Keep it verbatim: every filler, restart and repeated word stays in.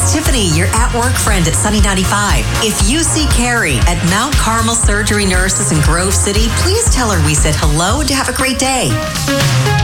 It's Tiffany, your at-work friend at Sunny ninety-five. If you see Carrie at Mount Carmel Surgery Nurses in Grove City, please tell her we said hello and to have a great day.